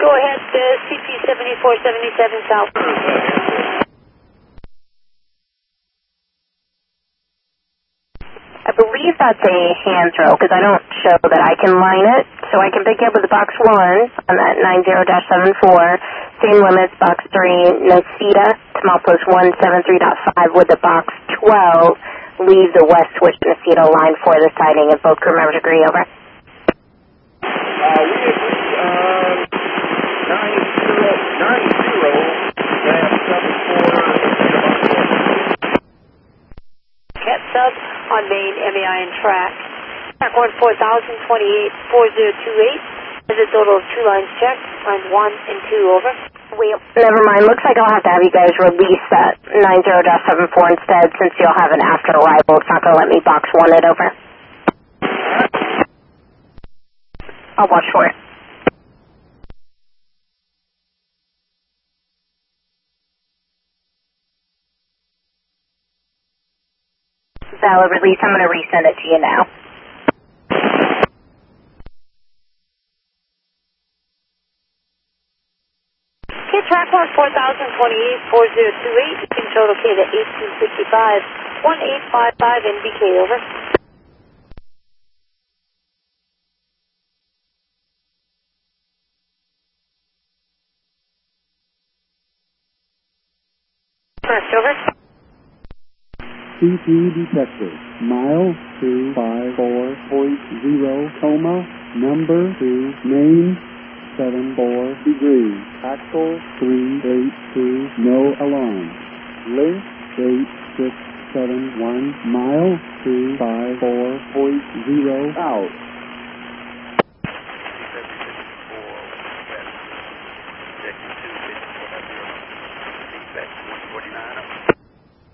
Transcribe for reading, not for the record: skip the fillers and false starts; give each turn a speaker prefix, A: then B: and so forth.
A: Go ahead, CP 7477 South.
B: I believe that's a hand throw because I don't show that I can line it. So I can pick you up with the box 1 on that 90-74. Same limits, box 3, Niceta, small post 173.5 with the box 12. Leave the west switch Niceta line for the sighting if both crew members agree, over.
C: We agree, 90-74.
A: Cat sub on main MEI and track. Track 1 4028 4028. There's a total of 2 lines checked. Lines 1 and 2, over.
B: Wait, never mind. Looks like I'll have to have you guys release that 90-74 instead since you'll have an after arrival. It's not going to let me box 1 it, over. I'll watch for it. Valid release. I'm going to resend it to you now.
A: Okay, track 1 4028 4028. Control located at 1865 1855 NBK, over. First, over.
D: CP detected, mile 254.0, coma, number 2, main 74 degrees, axle 382, no alarm, link 8671, mile 254.0, out.
C: 149.